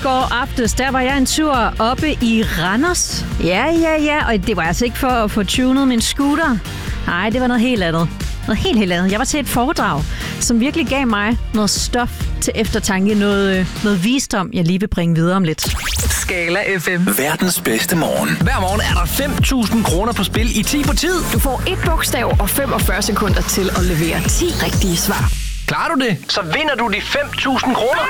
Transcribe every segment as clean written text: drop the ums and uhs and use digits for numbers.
går aftes, der var jeg en tur oppe i Randers. Ja, og det var altså ikke for at få tunet min scooter. Nej, det var noget helt andet. Noget helt andet. Jeg var til et foredrag, som virkelig gav mig noget stof til eftertanke. Noget visdom, jeg lige vil bringe videre om lidt. Skala FM. Verdens bedste morgen. Hver morgen er der 5.000 kroner på spil i 10 på tid. Du får et bogstav og 45 sekunder til at levere 10 rigtige svar. Klarer du det, så vinder du de 5.000 kroner.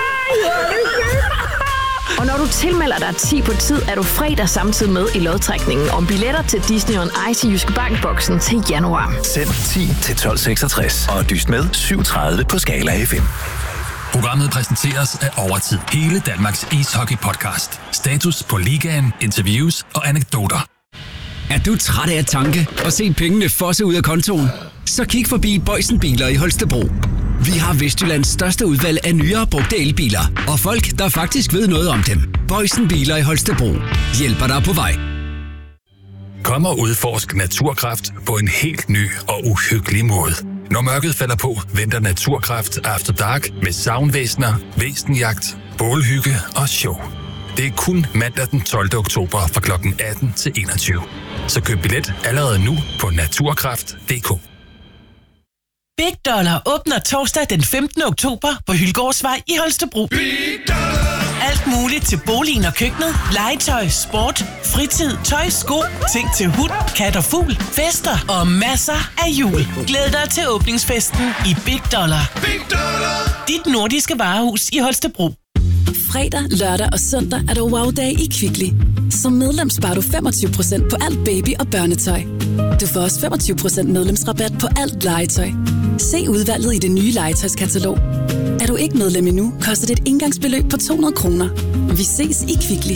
Og når du tilmelder dig 10 på tid, er du fredag samtidig med i lodtrækningen om billetter til Disney on Ice i Jyske Bank-boksen til januar. Send 10 til 1266 og dyst med 730 på Skala FM. Programmet præsenteres af Overtid. Hele Danmarks ishockey-podcast. Status på ligaen, interviews og anekdoter. Er du træt af at tanke og se pengene fosse ud af kontoen? Så kig forbi Boysen Biler i Holstebro. Vi har Vestjyllands største udvalg af nyere brugte elbiler, og folk, der faktisk ved noget om dem. Boysen Biler i Holstebro hjælper dig på vej. Kom og udforsk naturkraft på en helt ny og uhyggelig måde. Når mørket falder på, venter Naturkraft After Dark med sagnvæsener, væsenjagt, bålhygge og show. Det er kun mandag den 12. oktober fra kl. 18 til 21. Så køb billet allerede nu på naturkraft.dk. Big Dollar åbner torsdag den 15. oktober på Hylgårdsvej i Holstebro. Alt muligt til boligen og køkkenet, legetøj, sport, fritid, tøj, sko, ting til hund, kat og fugl, fester og masser af jul. Glæd dig til åbningsfesten i Big Dollar. Big Dollar! Dit nordiske varehus i Holstebro. Fredag, lørdag og søndag er der wow-dag i Kvickly. Som medlem sparer du 25% på alt baby- og børnetøj. Du får også 25% medlemsrabat på alt legetøj. Se udvalget i det nye legetøjskatalog. Er du ikke medlem endnu, koster det et engangsbeløb på 200 kroner. Vi ses i Kvickly.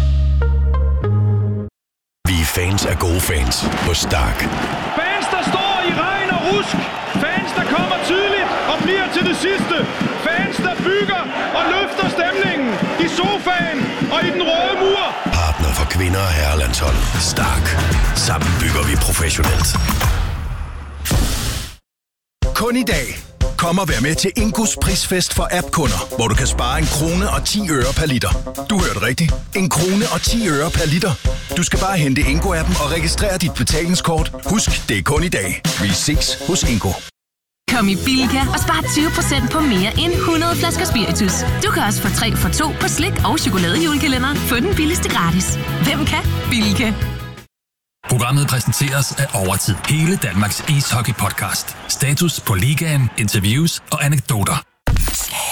Vi er fans af gode fans på Stark. Fans, der står i regn og rusk. Fans, der kommer tidligt og bliver til det sidste. Fans, der bygger og løfter stemningen i sofaen og i den røde mur. Partner for kvinder og herrelandshold. Stark. Sammen bygger vi professionelt. Kun i dag. Kom og vær med til Ingos prisfest for app-kunder, hvor du kan spare 1 krone og 10 øre per liter. Du hørte rigtigt. 1 krone og 10 øre per liter. Du skal bare hente Ingo-appen og registrere dit betalingskort. Husk, det er kun i dag. Vi ses hos Ingo. Kom i Bilka og spar 20% på mere end 100 flasker spiritus. Du kan også få 3 for 2 på slik og chokoladejulekalender. Få den billigste gratis. Hvem kan? Bilka. Programmet præsenteres af Overtid. Hele Danmarks ishockey-podcast. Status på ligaen, interviews og anekdoter.